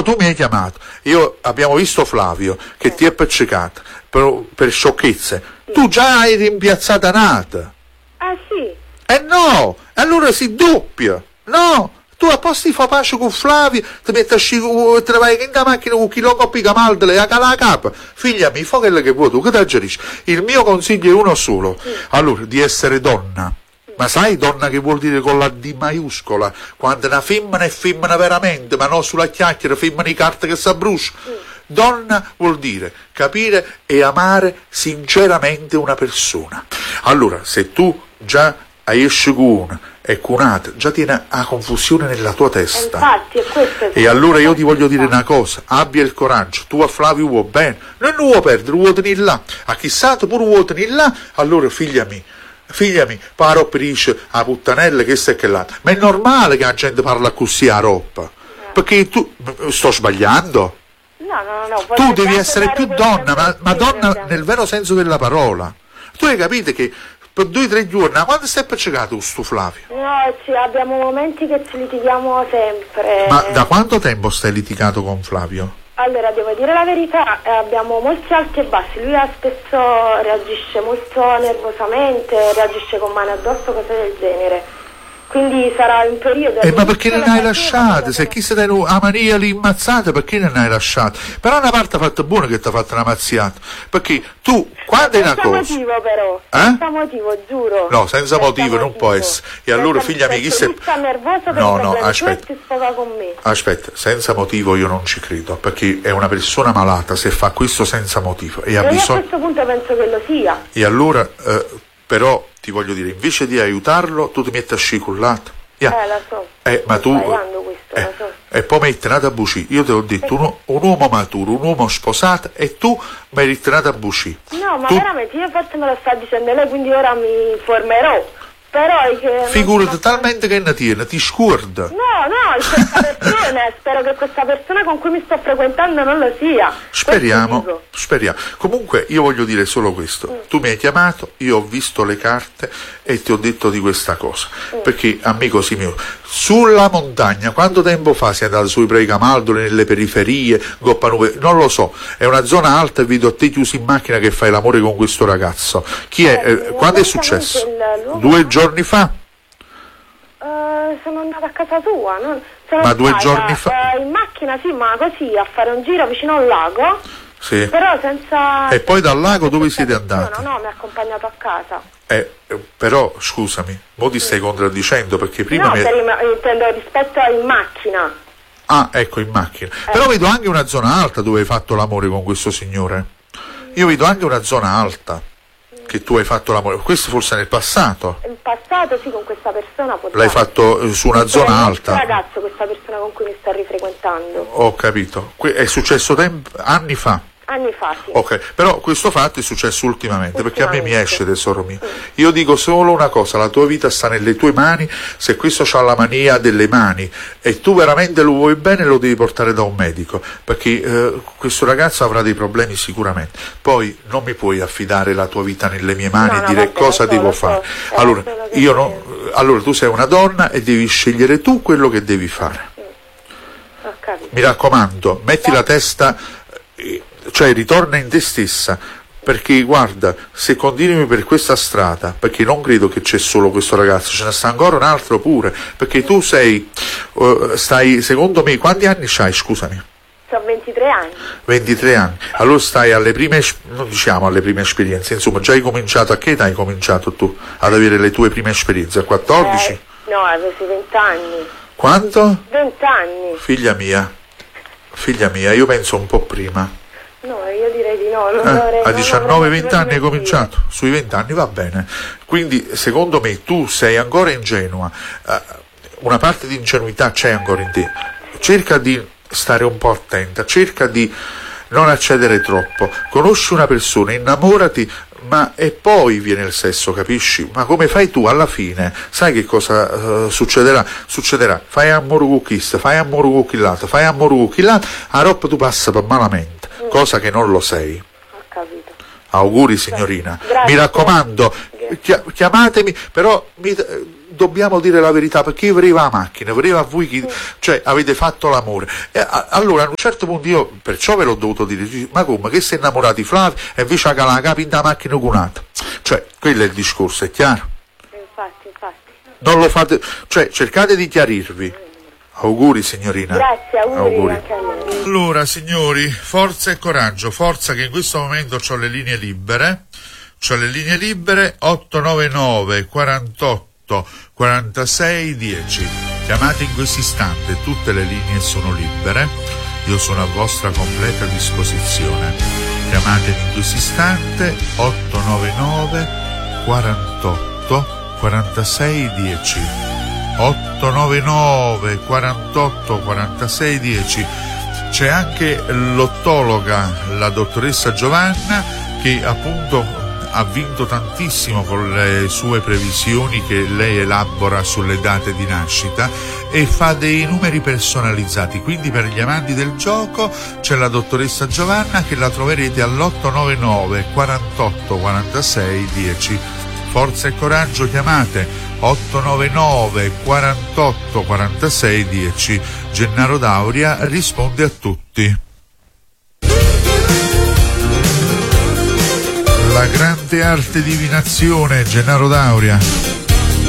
tu mi hai chiamato, abbiamo visto Flavio che ti è appiccicato per sciocchezze, tu già hai rimpiazzata Nata. Ah sì? No, allora si doppia, no? Tu a posto di fa pace con Flavio, ti metti a te ne vai in macchina con chi lo coppi camaldele a cala capa. Figlia mia, fa quello che vuoi tu, che ti aggerisci? Il mio consiglio è uno solo, allora, di essere donna. Ma sai donna che vuol dire con la D maiuscola? Quando una femmina è femmina veramente, ma non sulla chiacchiera, femmina di carta che si brucia. Donna vuol dire capire e amare sinceramente una persona. Allora, se tu già hai esce con una e con un'altra, già tiene a confusione nella tua testa. Infatti, è questo. E allora io ti voglio dire una cosa, abbia il coraggio, tu a Flavio vuoi bene, non lo vuoi perdere, vuoi tenere là, a chissà tu pure vuoi tenere là, allora figlia mia, paro per dice a puttanella che sta e che là, ma è normale che la gente parla così a roppa, perché tu, sto sbagliando? No. Tu devi essere più donna, ma donna nel vero senso della parola. Tu hai capito che per 2 o 3 giorni, quando stai appiccicato sto Flavio? No, abbiamo momenti che ci litighiamo sempre. Ma da quanto tempo stai litigato con Flavio? Allora, devo dire la verità, abbiamo molti alti e bassi, lui spesso reagisce molto nervosamente, reagisce con mani addosso, cose del genere. Quindi sarà un periodo... ma perché non hai lasciato? Se chi si dà a Maria lì immazzata, perché non hai lasciato? Però una parte fatta buona che ti ha fatto una mazziata. Perché tu, quando è una cosa... Senza motivo però, senza motivo, giuro. No, senza motivo non può essere. E allora figlia mia, chi se... sta nervoso per aspetta. Si sfoga con me. Aspetta, senza motivo io non ci credo, perché è una persona malata se fa questo senza motivo. E ha bisogno... Io a questo punto penso che lo sia. E allora... però ti voglio dire, invece di aiutarlo tu ti metti a scicullato. La so. Ma tu questo, so. E poi metti nata a bucì. Io te l'ho detto, un uomo maturo, un uomo sposato, e tu mi hai ritirato a bucì. No, ma veramente io forse me lo sta dicendo lei, quindi ora mi informerò. Però è che figurati talmente che ne tiene, ti scorda. No, questa persona, spero che questa persona con cui mi sto frequentando non lo sia. Speriamo. Comunque io voglio dire solo questo, tu mi hai chiamato, io ho visto le carte e ti ho detto di questa cosa, perché amico mio, sulla montagna, quanto tempo fa sei andato sui Prei Camaldoli, nelle periferie, Goppanuve, non lo so, è una zona alta e vedo a te chiuso in macchina che fai l'amore con questo ragazzo. Chi è? Quando è successo? 2 giorni fa? Sono andata a casa tua, ma 2 giorni fa? In macchina sì, ma così, a fare un giro vicino al lago. Sì. Però senza... E poi dal lago dove siete andati? No, mi ha accompagnato a casa. Però scusami, mo ti stai contraddicendo perché prima... intendo rispetto a in macchina. Ah, ecco, in macchina. Però vedo anche una zona alta dove hai fatto l'amore con questo signore. Io vedo anche una zona alta che tu hai fatto l'amore. Questo forse nel passato. In passato sì, con questa persona. L'hai fatto su una zona alta. Un ragazzo, questa persona con cui mi sta rifrequentando. Ho capito. È successo anni fa. Anni fa, sì. Ok, però questo fatto è successo ultimamente, perché a me mi esce, tesoro mio. Io dico solo una cosa, la tua vita sta nelle tue mani, se questo c'ha la mania delle mani e tu veramente lo vuoi bene lo devi portare da un medico, perché questo ragazzo avrà dei problemi sicuramente. Poi non mi puoi affidare la tua vita nelle mie mani e dire cosa devo fare. Allora, allora tu sei una donna e devi scegliere tu quello che devi fare. Mi raccomando, metti la testa... cioè ritorna in te stessa, perché guarda, se continui per questa strada, perché non credo che c'è solo questo ragazzo, ce ne sta ancora un altro pure, perché tu stai, secondo me, quanti anni c'hai, scusami? Ho 23 anni. 23 anni, allora stai alle prime, non diciamo alle prime esperienze, insomma già hai cominciato, a che età hai cominciato tu ad avere le tue prime esperienze? A 14? No, avevo 20 anni. Quanto? 20 anni. Figlia mia, io penso un po' prima. No, io direi di no. A 19-20 anni hai cominciato? Sui 20 anni va bene. Quindi secondo me tu sei ancora ingenua, una parte di ingenuità c'è ancora in te. Cerca di stare un po' attenta, cerca di non accedere troppo. Conosci una persona, innamorati, e poi viene il sesso, capisci? Ma come fai tu alla fine? Sai che cosa succederà? Fai amore con questo, fai amore con quell'altro, fai amore con quell'altro, a roba tu passa per malamente, cosa che non lo sei. Ho capito. Auguri signorina. Grazie. Mi raccomando, chiamatemi, però dobbiamo dire la verità, perché voleva la macchina, voleva a voi chi, cioè avete fatto l'amore. Allora a un certo punto io perciò ve l'ho dovuto dire, ma come che sei innamorato di Flavio e invece ha la capa in da macchina con un'altra? Cioè quello è il discorso, è chiaro? Infatti. Non lo fate, cioè cercate di chiarirvi. Auguri signorina. Grazie, auguri anche a lei. Allora signori, forza e coraggio, forza che in questo momento ho le linee libere. 899 48 46 10. Chiamate in questo istante, tutte le linee sono libere, io sono a vostra completa disposizione. Chiamate in questo istante 899 48 46 10. 899 48 46 10. C'è anche l'ottologa, la dottoressa Giovanna, che appunto ha vinto tantissimo con le sue previsioni che lei elabora sulle date di nascita e fa dei numeri personalizzati. Quindi per gli amanti del gioco c'è la dottoressa Giovanna, che la troverete all'899 48 46 10. Forza e coraggio, chiamate 899 48 46 10. Gennaro Dauria risponde a tutti. La grande arte divinazione, Gennaro Dauria.